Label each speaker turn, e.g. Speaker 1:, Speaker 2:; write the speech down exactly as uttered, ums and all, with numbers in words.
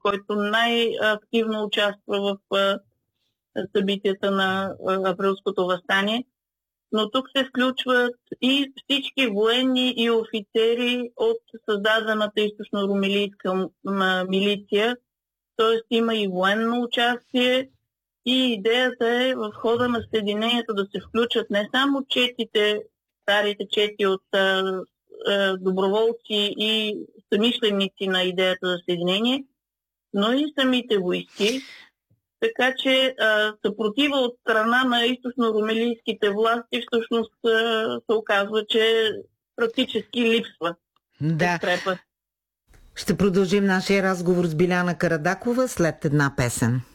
Speaker 1: който най-активно участва в събитията на априлското въстание. Но тук се включват и всички военни и офицери от създадената източно-румелийска милиция, т.е. има и военно участие. И идеята е в хода на съединението да се включат не само четите, старите чети от а, а, доброволци и самишленици на идеята за съединение, но и самите войски. Така че а, съпротива от страна на източно-румелийските власти всъщност а, се оказва, че практически липсва.
Speaker 2: Да.
Speaker 1: Подкрепа.
Speaker 2: Ще продължим нашия разговор с Биляна Карадакова след една песен.